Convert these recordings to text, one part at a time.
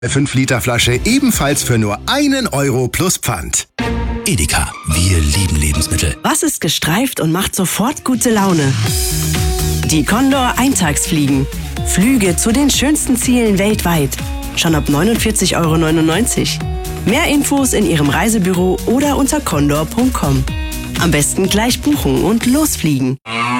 5-Liter-Flasche ebenfalls für nur 1 Euro plus Pfand. Edeka, wir lieben Lebensmittel. Was ist gestreift und macht sofort gute Laune? Die Condor Eintagsfliegen. Flüge zu den schönsten Zielen weltweit. Schon ab 49,99 Euro. Mehr Infos in Ihrem Reisebüro oder unter condor.com. Am besten gleich buchen und losfliegen.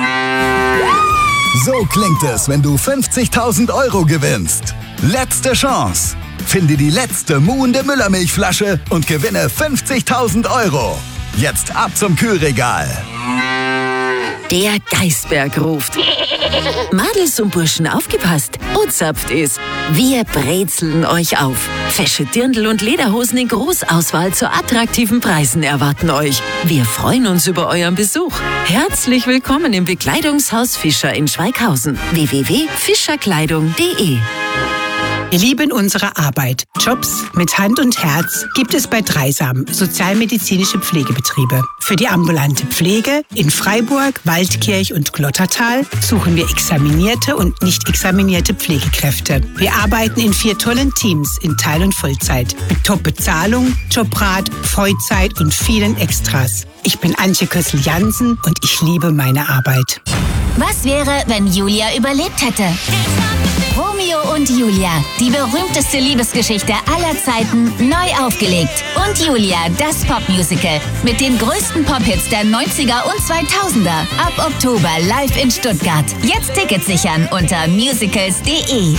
So klingt es, wenn du 50.000 Euro gewinnst. Letzte Chance. Finde die letzte muhende Müllermilchflasche und gewinne 50.000 Euro. Jetzt ab zum Kühlregal. Der Geißberg ruft. Madels und Burschen, aufgepasst. Und zapft es. Wir brezeln euch auf. Fesche Dirndl und Lederhosen in Großauswahl zu attraktiven Preisen erwarten euch. Wir freuen uns über euren Besuch. Herzlich willkommen im Bekleidungshaus Fischer in Schweighausen. www.fischerkleidung.de. Wir lieben unsere Arbeit. Jobs mit Hand und Herz gibt es bei Dreisam, sozialmedizinische Pflegebetriebe. Für die ambulante Pflege in Freiburg, Waldkirch und Glottertal suchen wir examinierte und nicht examinierte Pflegekräfte. Wir arbeiten in 4 tollen Teams in Teil- und Vollzeit. Mit Top-Bezahlung, Jobrat, Freizeit und vielen Extras. Ich bin Antje Kössel-Jansen und ich liebe meine Arbeit. Was wäre, wenn Julia überlebt hätte? Romeo und Julia, die berühmteste Liebesgeschichte aller Zeiten, neu aufgelegt. Und Julia, das Popmusical mit den größten Pop-Hits der 90er und 2000er. Ab Oktober live in Stuttgart. Jetzt Tickets sichern unter musicals.de.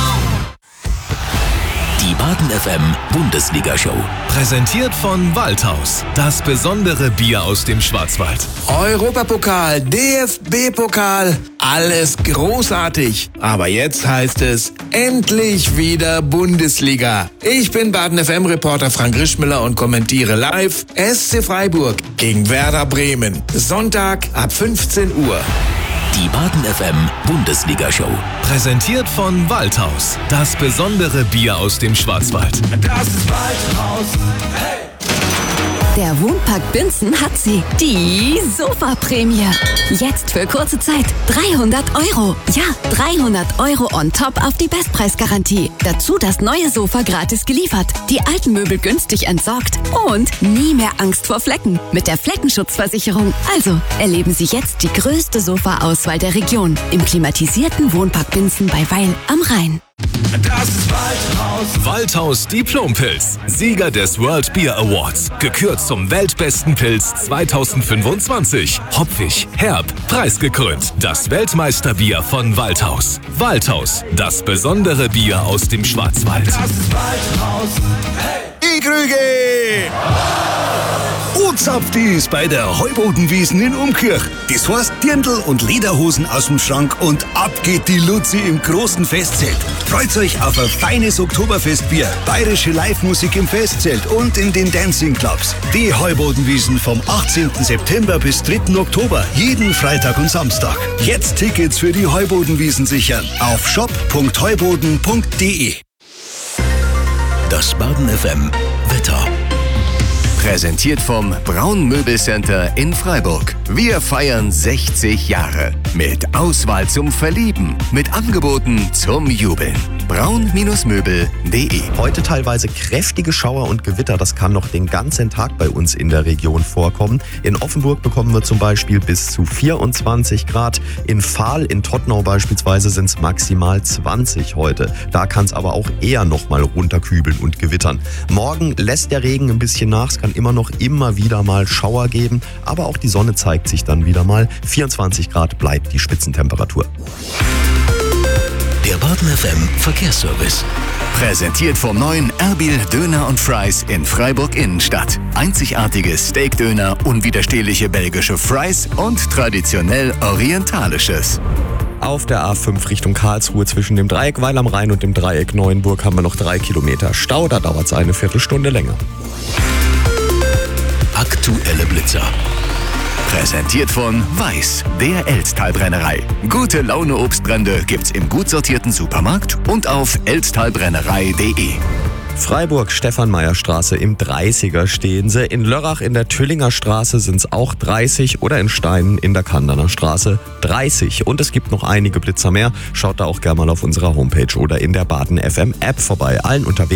Die Baden FM Bundesliga-Show. Präsentiert von Waldhaus. Das besondere Bier aus dem Schwarzwald. Europapokal, DFB-Pokal, alles großartig. Aber jetzt heißt es endlich wieder Bundesliga. Ich bin Baden FM-Reporter Frank Rischmüller und kommentiere live SC Freiburg gegen Werder Bremen. Sonntag ab 15 Uhr. Die Baden FM Bundesliga-Show. Präsentiert von Waldhaus. Das besondere Bier aus dem Schwarzwald. Das ist Waldhaus. Hey! Der Wohnpark Binzen hat sie. Die Sofaprämie. Jetzt für kurze Zeit 300 Euro. Ja, 300 Euro on top auf die Bestpreisgarantie. Dazu das neue Sofa gratis geliefert. Die alten Möbel günstig entsorgt. Und nie mehr Angst vor Flecken. Mit der Fleckenschutzversicherung. Also erleben Sie jetzt die größte Sofa-Auswahl der Region. Im klimatisierten Wohnpark Binzen bei Weil am Rhein. Das ist Waldhaus. Waldhaus Diplompilz. Sieger des World Beer Awards. Gekürt zum weltbesten Pilz 2025. Hopfig, herb, preisgekrönt. Das Weltmeisterbier von Waldhaus. Waldhaus, das besondere Bier aus dem Schwarzwald. Das ist Waldhaus. Hey! Die Krüge! O-Zapft ist bei der Heubodenwiesen in Umkirch. Das heißt Dirndl und Lederhosen aus dem Schrank und ab geht die Luzi im großen Festzelt. Freut euch auf ein feines Oktoberfestbier, bayerische Live-Musik im Festzelt und in den Dancing Clubs. Die Heubodenwiesen vom 18. September bis 3. Oktober, jeden Freitag und Samstag. Jetzt Tickets für die Heubodenwiesen sichern auf shop.heuboden.de. Das Baden FM Wetter. Präsentiert vom Braun Möbelcenter in Freiburg. Wir feiern 60 Jahre. Mit Auswahl zum Verlieben. Mit Angeboten zum Jubeln. braun-möbel.de. Heute teilweise kräftige Schauer und Gewitter. Das kann noch den ganzen Tag bei uns in der Region vorkommen. In Offenburg bekommen wir zum Beispiel bis zu 24 Grad. In Vahl, in Tottnau beispielsweise sind es maximal 20 heute. Da kann es aber auch eher noch mal runterkübeln und gewittern. Morgen lässt der Regen ein bisschen nach. Es kann immer wieder mal Schauer geben. Aber auch die Sonne zeigt sich dann wieder mal. 24 Grad bleibt die Spitzentemperatur. Der Baden FM Verkehrsservice. Präsentiert vom neuen Erbil Döner und Fries in Freiburg Innenstadt. Einzigartiges Steakdöner, unwiderstehliche belgische Fries und traditionell orientalisches. Auf der A5 Richtung Karlsruhe zwischen dem Dreieck Weil am Rhein und dem Dreieck Neuenburg haben wir noch 3 Kilometer Stau. Da dauert es eine Viertelstunde länger. Aktuelle Blitzer. Präsentiert von Weiß, der Elztalbrennerei. Gute Laune Obstbrände gibt's im gut sortierten Supermarkt und auf elztalbrennerei.de. Freiburg, Stefan-Meyer-Straße im 30er stehen sie. In Lörrach in der Tüllinger Straße sind es auch 30 oder in Steinen in der Kanderner Straße 30. Und es gibt noch einige Blitzer mehr. Schaut da auch gerne mal auf unserer Homepage oder in der Baden FM App vorbei. Allen unterwegs